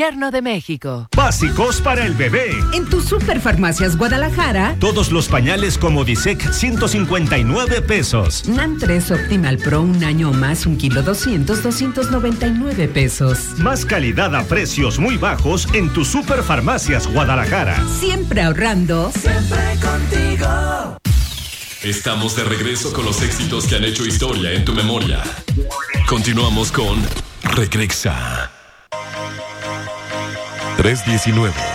Gobierno de México. Básicos para el bebé. En tu Superfarmacias Guadalajara. Todos los pañales Comodisec, 159 pesos. NAN 3 Optimal Pro, 1 año o más, 1 kilo 299 pesos. Más calidad a precios muy bajos en tu Superfarmacias Guadalajara. Siempre ahorrando. Siempre contigo. Estamos de regreso con los éxitos que han hecho historia en tu memoria. Continuamos con Recrexa. 319